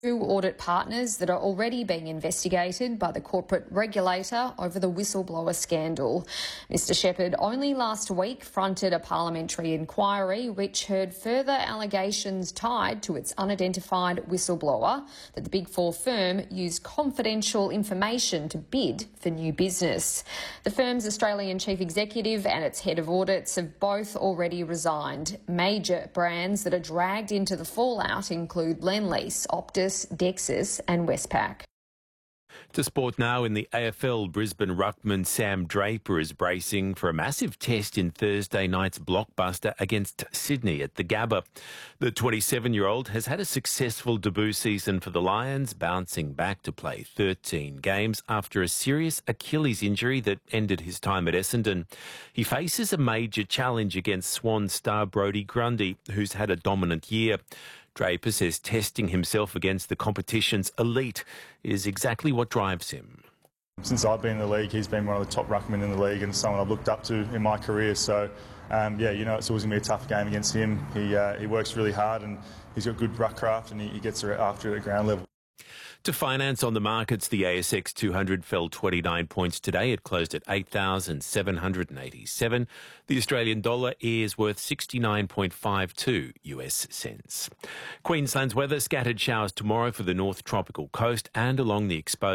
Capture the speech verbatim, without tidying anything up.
Two audit partners that are already being investigated by the corporate regulator over the whistleblower scandal. Mister Shepherd only last week fronted a parliamentary inquiry which heard further allegations tied to its unidentified whistleblower that the Big Four firm used confidential information to bid for new business. The firm's Australian chief executive and its head of audits have both already resigned. Major brands that are dragged into the fallout include Lendlease, Optus, Dexus and Westpac. To sport now, in the A F L, Brisbane ruckman Sam Draper is bracing for a massive test in Thursday night's blockbuster against Sydney at the Gabba. The twenty-seven-year-old has had a successful debut season for the Lions, bouncing back to play thirteen games after a serious Achilles injury that ended his time at Essendon. He faces a major challenge against Swan star Brodie Grundy, who's had a dominant year. Draper says testing himself against the competition's elite is exactly what drives him. Since I've been in the league, he's been one of the top ruckmen in the league and someone I've looked up to in my career. So, um, yeah, you know, it's always going to be a tough game against him. He, uh, he works really hard and he's got good ruck craft and he, he gets after it at ground level. To finance on the markets, the A S X two hundred fell twenty-nine points today. It closed at eight thousand seven hundred eighty-seven. The Australian dollar is worth sixty-nine point five two U S cents. Queensland's weather: scattered showers tomorrow for the north tropical coast and along the exposed